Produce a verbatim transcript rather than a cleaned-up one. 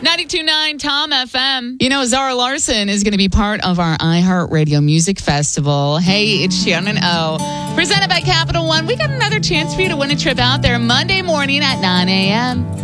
ninety-two point nine Tom F M. You know, Zara Larson is going to be part of our iHeartRadio Music Festival. Hey, it's Shannon O. Presented by Capital One. We got another chance for you to win a trip out there Monday morning at nine a.m.